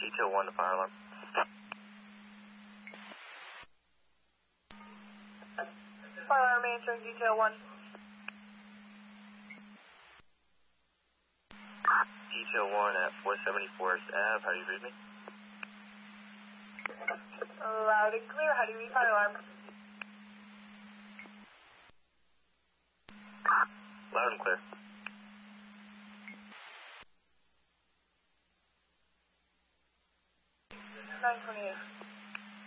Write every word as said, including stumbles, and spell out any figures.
Detail one to fire alarm. Fire alarm answering detail one. Detail one at four seventy Forest Ave. How do you read me? Loud and clear. How do you read fire alarm? Loud and clear.